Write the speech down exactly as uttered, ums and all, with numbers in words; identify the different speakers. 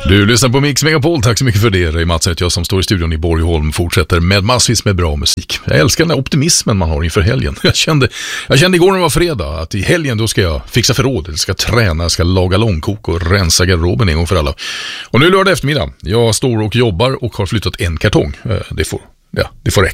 Speaker 1: Du lyssnar på Mix Megapol, tack så mycket för det. Ray Mats heter jag som står i studion i Borgholm, fortsätter med massvis med bra musik. Jag älskar den här optimismen man har inför helgen. Jag kände, jag kände igår när det var fredag att i helgen då ska jag fixa förråd, jag ska träna, jag ska laga långkok och rensa garderoben en gång för alla. Och nu är lördag eftermiddag, jag står och jobbar och har flyttat en kartong. Det får, ja, det får räcka.